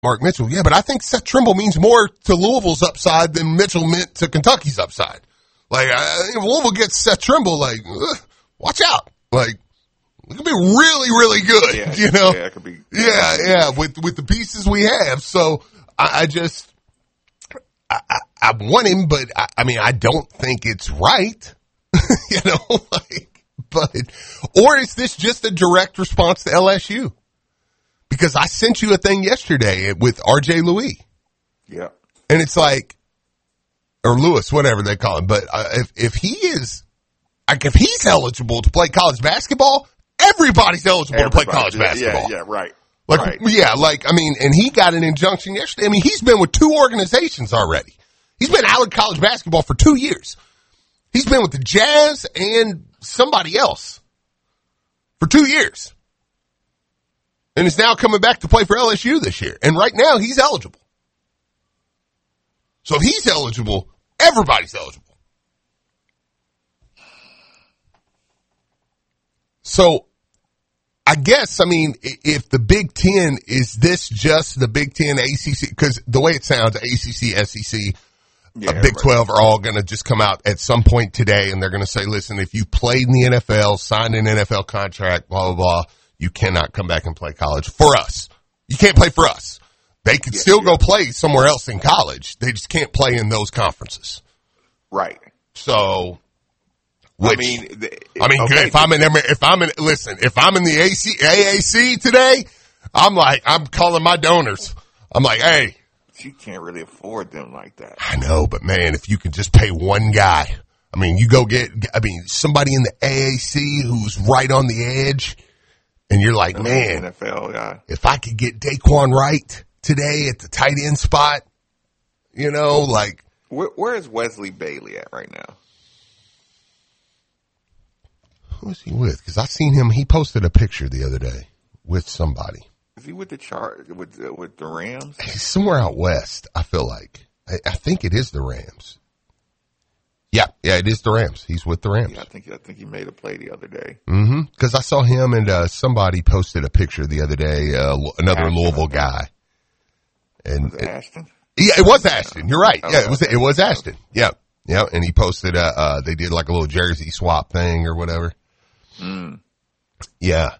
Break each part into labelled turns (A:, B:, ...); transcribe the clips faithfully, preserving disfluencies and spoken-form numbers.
A: Mark Mitchell. Yeah, but I think Seth Trimble means more to Louisville's upside than Mitchell meant to Kentucky's upside. Like, uh, if Louisville gets Seth Trimble, like, ugh, watch out. Like, it could be really, really good,
B: yeah,
A: you know?
B: Yeah, it could be.
A: Yeah, yeah, with, with the pieces we have. So, I, I just, I, I, I want him, but I, I mean, I don't think it's right. you know, like, but, or is this just a direct response to L S U? Because I sent you a thing yesterday with R J Louis.
B: Yeah.
A: And it's like, or Lewis, whatever they call him. But uh, if, if he is, like, if he's eligible to play college basketball, everybody's eligible
B: Everybody,
A: to play college basketball.
B: Yeah, yeah, right.
A: Like,
B: right.
A: yeah, like, I mean, and he got an injunction yesterday. I mean, he's been with two organizations already. He's been out of college basketball for two years. He's been with the Jazz and somebody else for two years. And is now coming back to play for L S U this year. And right now, he's eligible. So if he's eligible, everybody's eligible. So I guess, I mean, if the Big Ten, is this just the Big Ten, A C C? Because the way it sounds, A C C, S E C,
B: yeah,
A: uh, Big
B: right.
A: twelve are all going to just come out at some point today, and they're going to say, listen, if you played in the N F L, signed an N F L contract, blah, blah, blah, you cannot come back and play college for us. You can't play for us. They could
B: yeah,
A: still
B: yeah.
A: go play somewhere else in college. They just can't play in those conferences.
B: Right.
A: So, which,
B: I mean, the,
A: I mean,
B: okay,
A: good. If I'm in, if I'm in, listen, if I'm in the A C, A A C today, I'm like, I'm calling my donors. I'm like, hey.
B: You can't really afford them like that.
A: I know, but man, if you can just pay one guy, I mean, you go get, I mean, somebody in the A A C who's right on the edge, and you're like, man,
B: N F L, yeah.
A: if I could get Daquan Wright today at the tight end spot, you know, like.
B: Where, where is Wesley Bailey at right now?
A: Who is he with? Because I seen him, he posted a picture the other day with somebody.
B: Is he with the chart with uh, with the Rams?
A: He's somewhere out west, I feel like. I, I think it is the Rams. Yeah, yeah, it is the Rams. He's with the Rams.
B: Yeah, I think I think he made a play the other day.
A: Mm-hmm. Because I saw him and uh, somebody posted a picture the other day, uh, another
B: Ashton,
A: Louisville guy. And
B: was it Ashton?
A: Yeah, it was Ashton. You're right.
B: Okay.
A: Yeah, it was it was Ashton. Yeah, yeah. And he posted. Uh, uh, they did like a little jersey swap thing or whatever.
B: Mm.
A: Yeah.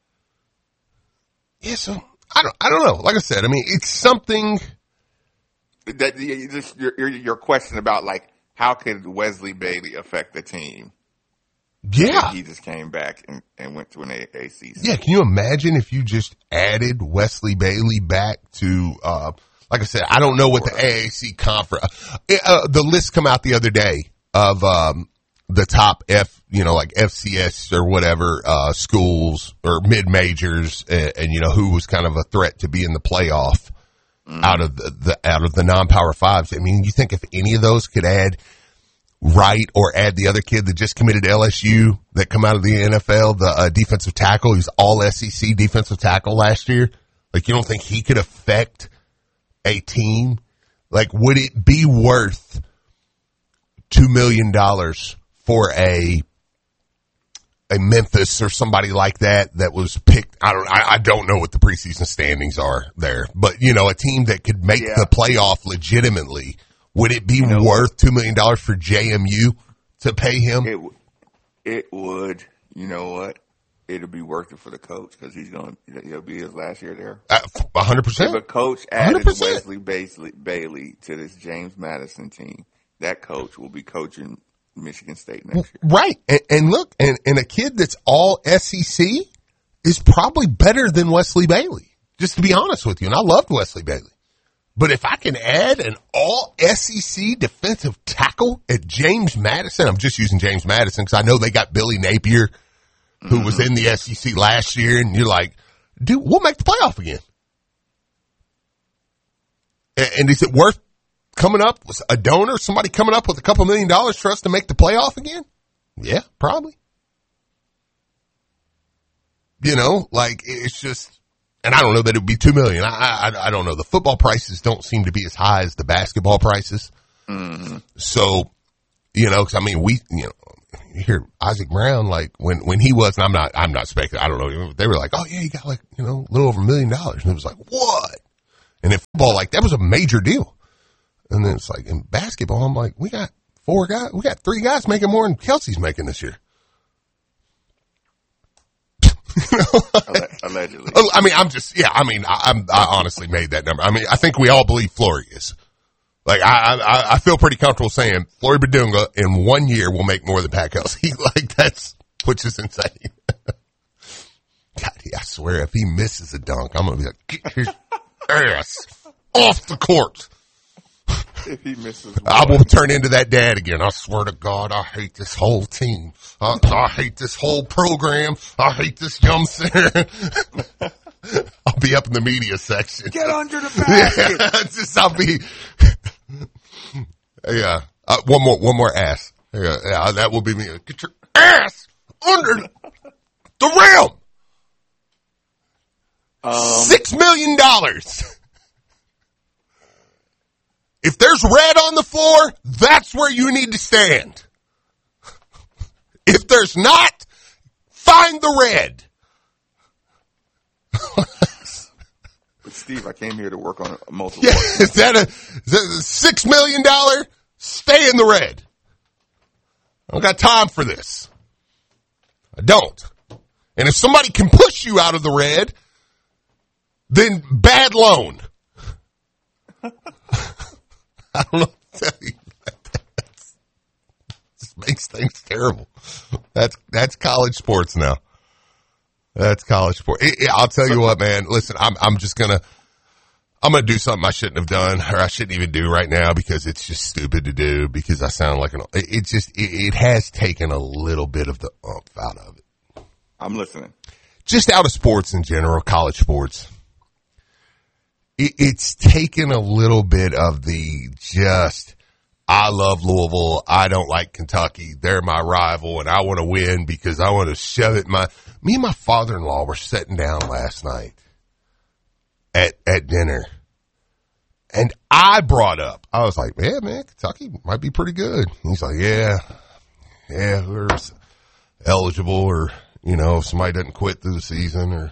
A: Yeah. So I don't. I don't know. Like I said, I mean, it's something
B: That you just your, your your question about like how could Wesley Bailey affect the team?
A: Yeah.
B: He just came back and, and went to an A A C.
A: Yeah. Can you imagine if you just added Wesley Bailey back to? Uh, Like I said, I don't know what the A A C conference, uh, the list come out the other day of, um, the top F, you know, like F C S or whatever, uh, schools or mid majors and, and, you know, who was kind of a threat to be in the playoff mm. out of the, the, out of the non-power fives. I mean, you think if any of those could add Wright or add the other kid that just committed to L S U that come out of the N F L, the uh, defensive tackle, he's all S E C defensive tackle last year. Like, you don't think he could affect a team? Like, would it be worth two million dollars for a a Memphis or somebody like that that was picked? I don't I, I don't know what the preseason standings are there, but you know, a team that could make
B: yeah.
A: the playoff legitimately. Would it be
B: you know,
A: worth two million dollars for J M U to pay him?
B: It it would. You know what? It'll be worth it for the coach because he's going. He'll be his last year there.
A: A hundred percent.
B: If a coach added
A: one hundred percent.
B: Wesley Bailey, Bailey to this James Madison team, that coach will be coaching Michigan State next year.
A: Right, and, and look, and, and a kid that's all S E C is probably better than Wesley Bailey. Just to be honest with you, and I loved Wesley Bailey, but if I can add an all S E C defensive tackle at James Madison, I'm just using James Madison because I know they got Billy Napier, who was in the S E C last year, and you're like, dude, we'll make the playoff again. And, and is it worth coming up with a donor, somebody coming up with a couple million dollars for us to make the playoff again? Yeah, probably. You know, like, it's just, and I don't know that it would be two million dollars. I, I, I don't know. The football prices don't seem to be as high as the basketball prices.
B: Mm-hmm.
A: So, you know, cause I mean, we, you know, you hear Isaac Brown, like when, when he was, and I'm not, I'm not speculating. I don't know. They were like, oh yeah, you got like, you know, a little over a million dollars. And it was like, what? And in football, like, that was a major deal. And then it's like, in basketball, I'm like, we got four guys, we got three guys making more than Kelsey's making this year. You know?
B: Allegedly.
A: I mean, I'm just, yeah, I mean, I, I'm, I honestly made that number. I mean, I think we all believe Flory is. Like, I, I, I feel pretty comfortable saying Flory Badunga in one year will make more than Pat Kelsey. Like, that's, which is insane. God, I swear, if he misses a dunk, I'm going to be like, get his ass off the court.
B: If he misses one.
A: I will turn into that dad again. I swear to God, I hate this whole team. I, I hate this whole program. I hate this Yum Center. I'll be up in the media section.
B: Get under the basket.
A: Yeah, just, I'll be, yeah. Uh, one more, one more ass. Yeah, yeah, that will be me. Get your ass under the rim.
B: Um,
A: Six million dollars. If there's red on the floor, that's where you need to stand. If there's not, find the red.
B: Steve, I came here to work on a multiple.
A: Yeah, is that a, is that a six million dollar? Stay in the red. I don't got time for this. I don't. And if somebody can push you out of the red, then bad loan. I don't know what to tell you. This makes things terrible. That's that's college sports now. That's college sport. It, it, I'll tell you what, man. Listen, I'm I'm just gonna I'm gonna do something I shouldn't have done, or I shouldn't even do right now because it's just stupid to do. Because I sound like an. It, it just it, it has taken a little bit of the umph out of it.
B: I'm listening.
A: Just out of sports in general, college sports. It, it's taken a little bit of the just, I love Louisville. I don't like Kentucky. They're my rival and I want to win because I want to shove it in my, me and my father-in-law were sitting down last night at, at dinner and I brought up, I was like, yeah, man, Kentucky might be pretty good. And he's like, yeah, yeah, whoever's eligible or, you know, if somebody doesn't quit through the season or,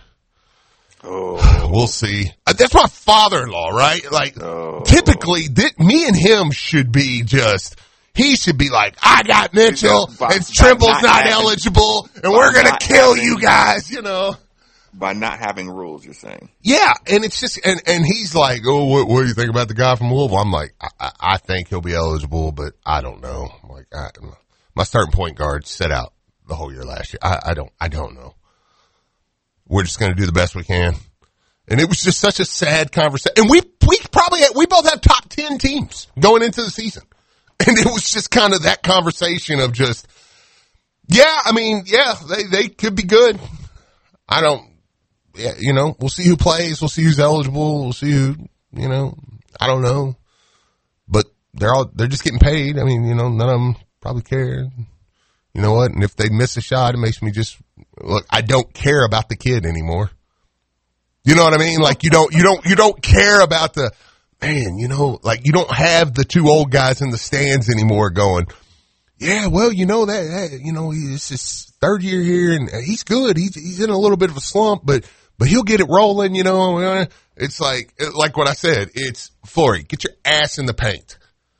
B: oh,
A: we'll see. Uh, That's my father-in-law, right? Like,
B: oh.
A: typically, th- me and him should be just, he should be like, I got Mitchell,
B: by,
A: and Trimble's
B: not,
A: not
B: having,
A: eligible, and we're going to kill having, you guys, you know.
B: By not having rules, you're saying.
A: Yeah, and it's just, and, and he's like, oh, what, what do you think about the guy from Louisville? I'm like, I, I, I think he'll be eligible, but I don't know. I'm like, I, my starting point guard set out the whole year last year. I, I don't, I don't know. We're just going to do the best we can. And it was just such a sad conversation. And we, we probably, had, we both have top ten teams going into the season. And it was just kind of that conversation of just, yeah, I mean, yeah, they, they could be good. I don't, yeah, you know, we'll see who plays. We'll see who's eligible. We'll see who, you know, I don't know. But they're all, they're just getting paid. I mean, you know, none of them probably care. You know what? And if they miss a shot, it makes me just, look, I don't care about the kid anymore. You know what I mean? Like you don't, you don't, you don't care about the, man, you know, like you don't have the two old guys in the stands anymore going, yeah, well, you know that, that you know, it's his third year here and he's good. He's, he's in a little bit of a slump, but, but he'll get it rolling, you know. It's like, like what I said, it's Flory, get your ass in the paint.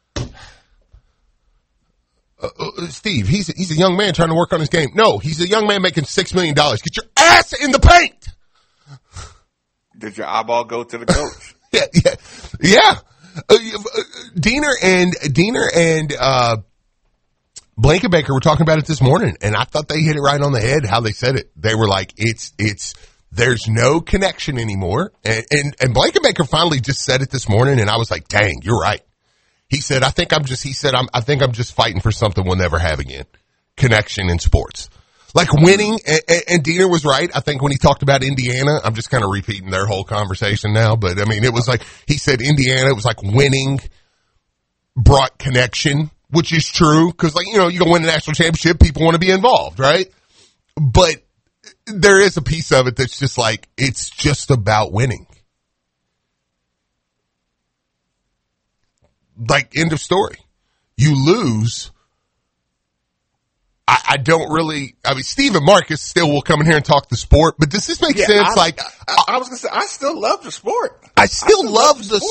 A: Uh, uh, Steve, he's he's a young man trying to work on his game. No, he's a young man making six million dollars. Get your ass in the paint.
B: Did your eyeball go to the coach?
A: yeah, yeah, yeah. Uh, uh, Diener and Diener and uh, Blankenbaker were talking about it this morning, and I thought they hit it right on the head. How they said it, they were like, "It's it's there's no connection anymore." And and, and Blankenbaker finally just said it this morning, and I was like, "Dang, you're right." He said, I think I'm just, he said, I'm, I think I'm just fighting for something we'll never have again. Connection in sports. Like winning, and, and Diener was right. I think when he talked about Indiana, I'm just kind of repeating their whole conversation now, but I mean, it was like, he said Indiana, it was like winning brought connection, which is true, because like, you know, you go win a national championship, people want to be involved, right? But there is a piece of it that's just like, it's just about winning. Like, end of story. You lose. I, I don't really, I mean, Steve and Marcus still will come in here and talk the sport, but does this make
B: Yeah,
A: sense?
B: I,
A: like,
B: I, I was gonna say, I still love the sport.
A: I still,
B: I still
A: love,
B: love
A: the
B: the